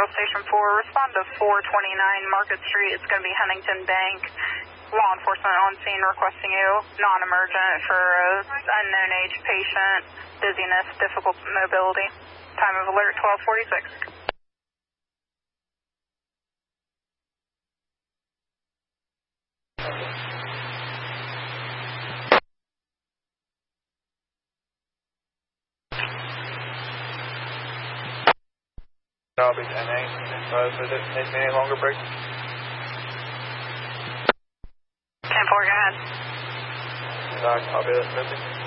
Central Station 4. Respond to 429 Market Street. It's going to be Huntington Bank. Law enforcement on scene requesting you. Non-emergent for unknown age patient. Dizziness, difficult mobility. Time of alert 12:46. Copy, 10-8. Does it need me any longer break? 10-4, go ahead. Copy that, 50.